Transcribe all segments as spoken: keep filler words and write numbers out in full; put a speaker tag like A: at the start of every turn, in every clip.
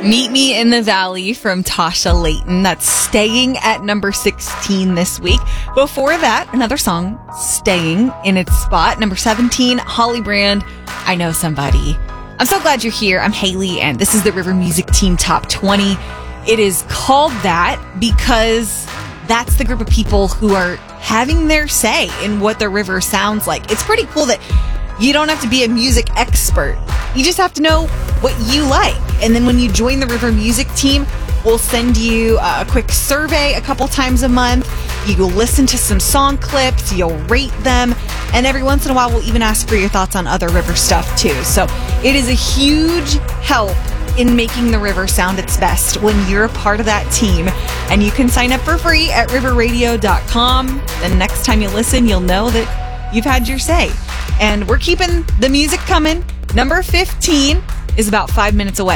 A: Meet Me in the Valley from Tasha Layton. That's staying at number sixteen this week. Before that, another song staying in its spot. Number seventeen, Holly Brand, I Know Somebody. I'm so glad you're here. I'm Haley, and this is the River Music Team Top twenty. It is called that because that's the group of people who are having their say in what the river sounds like. It's pretty cool that you don't have to be a music expert. You just have to know what you like. And then when you join the River Music Team, we'll send you a quick survey a couple times a month. You'll listen to some song clips, you'll rate them, and every once in a while we'll even ask for your thoughts on other river stuff too. So it is a huge help in making the river sound its best when you're a part of that team. And you can sign up for free at river radio dot com. The next time you listen, you'll know that you've had your say. And we're keeping the music coming. Number fifteen is about five minutes away.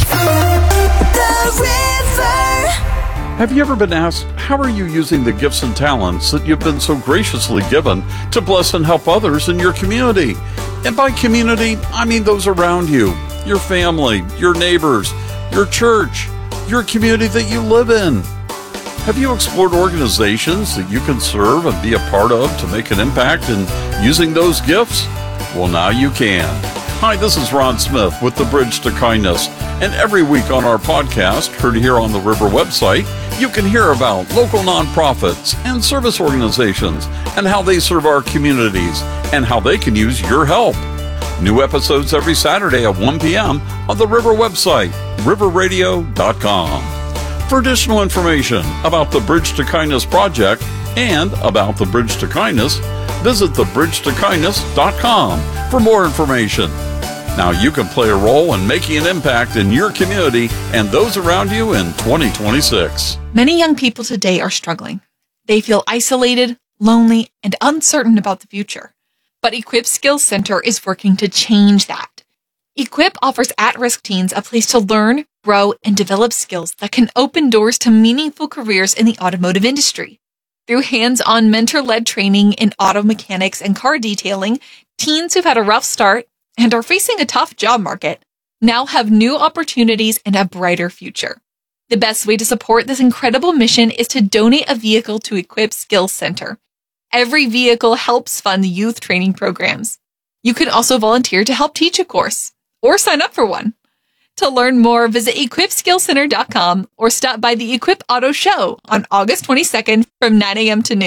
B: The river.
C: Have you ever been asked, how are you using the gifts and talents that you've been so graciously given to bless and help others in your community? And by community, I mean those around you, your family, your neighbors, your church, your community that you live in. Have you explored organizations that you can serve and be a part of to make an impact in using those gifts? Well, now you can. Hi, this is Ron Smith with The Bridge to Kindness, and every week on our podcast, heard here on the River website, you can hear about local nonprofits and service organizations and how they serve our communities and how they can use your help. New episodes every Saturday at one p.m. on the River website, river radio dot com. For additional information about the Bridge to Kindness project and about the Bridge to Kindness, visit the bridge to kindness dot com for more information. Now you can play a role in making an impact in your community and those around you in twenty twenty-six.
D: Many young people today are struggling. They feel isolated, lonely, and uncertain about the future. But Equip Skills Center is working to change that. Equip offers at-risk teens a place to learn, grow, and develop skills that can open doors to meaningful careers in the automotive industry. Through hands-on mentor-led training in auto mechanics and car detailing, teens who've had a rough start and are facing a tough job market now have new opportunities and a brighter future. The best way to support this incredible mission is to donate a vehicle to Equip Skills Center. Every vehicle helps fund youth training programs. You can also volunteer to help teach a course or sign up for one. To learn more, visit equip skills center dot com or stop by the Equip Auto Show on August twenty-second from nine a.m. to noon.